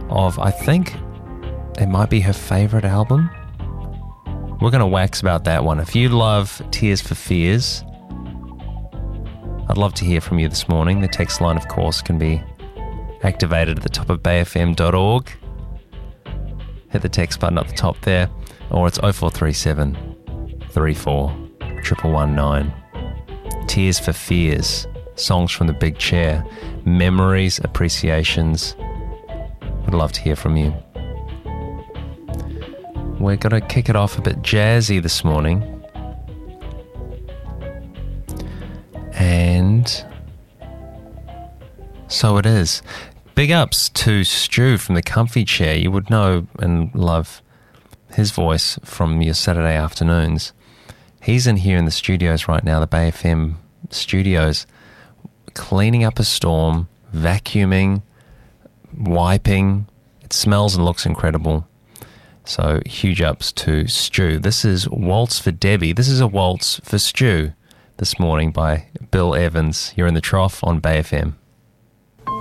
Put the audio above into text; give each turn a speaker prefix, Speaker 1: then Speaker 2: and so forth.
Speaker 1: of, I think it might be her favourite album. We're going to wax about that one. If you love Tears for Fears, I'd love to hear from you this morning. The text line, of course, can be activated at the top of bayfm.org. Hit the text button at the top there, or it's 0437 34 1119. Tears for Fears, songs from the big chair, memories, appreciations. Would love to hear from you. We're going to kick it off a bit jazzy this morning. And so it is. Big ups to Stu from the Comfy Chair. You would know and love his voice from your Saturday afternoons. He's in here in the studios right now, the Bay FM studios, cleaning up a storm, vacuuming, wiping. It smells and looks incredible. So huge ups to Stu. This is Waltz for Debbie. This is a waltz for Stu this morning by Bill Evans. You're in the Trough on Bay FM.